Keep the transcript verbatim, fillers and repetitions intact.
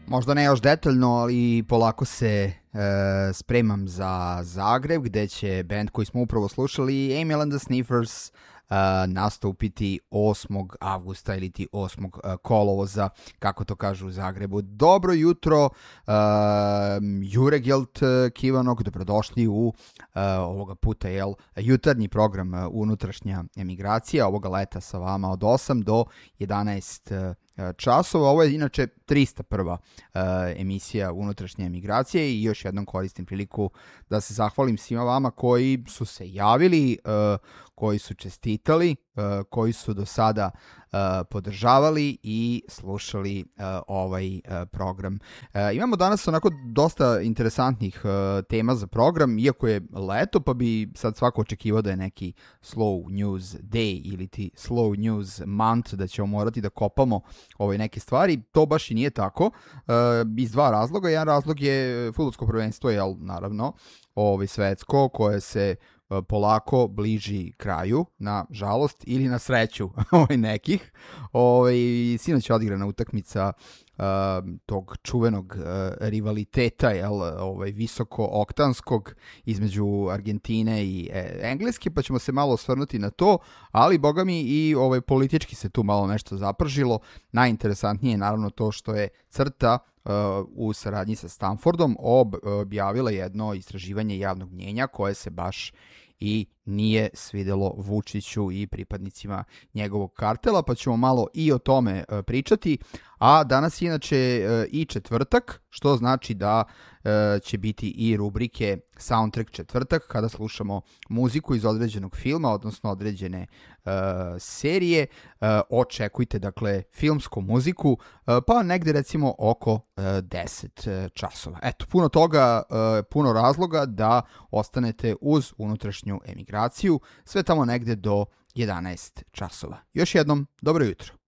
Možda ne još detaljno, ali polako se e, spremam za Zagreb, gde će band koji smo upravo slušali, Amyl and the Sniffers, Uh, nastupiti osmog avgusta ili ti osmog Uh, kolovoza, kako to kažu u Zagrebu. Dobro jutro, uh, Juregelt Kivanog, dobrodošli u uh, ovoga puta jel, jutarnji program uh, Unutrašnja emigracija, ovoga leta sa vama od osam do jedanaest uh, časova. Ovo je inače trista prva uh, emisija Unutrašnje emigracije i još jednom koristim priliku da se zahvalim svima vama koji su se javili, uh, koji su čestitali, uh, koji su do sada uh, podržavali i slušali uh, ovaj uh, program. Uh, imamo danas onako dosta interesantnih uh, tema za program, iako je leto, pa bi sad svako očekivao da je neki slow news day ili ti slow news month, da ćemo morati da kopamo ove neke stvari. To baš i nije tako, uh, iz dva razloga. Jedan razlog je fudbalsko prvenstvo, jel, naravno, ovaj svetsko, koje se polako bliži kraju, na žalost ili na sreću ovaj nekih. Ovaj sinoć je odigrana utakmica uh, tog čuvenog uh, rivaliteta, jel, ovaj visoko oktanskog između Argentine i e, Engleske, pa ćemo se malo osvrnuti na to, ali boga mi i ovaj politički se tu malo nešto zapržilo. Najinteresantnije je naravno to što je CRTA Uh, u saradnji sa Stanfordom ob, objavila jedno istraživanje javnog mnjenja koje se baš i nije svidelo Vučiću i pripadnicima njegovog kartela, pa ćemo malo i o tome uh, pričati. A danas je inače uh, i četvrtak, što znači da uh, će biti i rubrike Soundtrack četvrtak, kada slušamo muziku iz određenog filma, odnosno određene uh, serije. Uh, očekujte, dakle, filmsku muziku, uh, pa negde recimo oko uh, deset uh, časova. Eto, puno toga, uh, puno razloga da ostanete uz unutrašnju emigraciju, sve tamo negde do jedanaest časova. Još jednom, dobro jutro.